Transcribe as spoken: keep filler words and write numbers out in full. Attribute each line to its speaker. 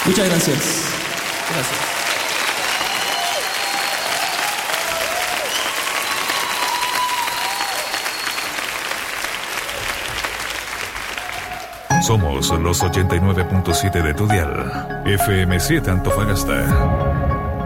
Speaker 1: Muchas gracias. Gracias.
Speaker 2: Somos los ochenta y nueve punto siete de tu dial. F M siete Antofagasta.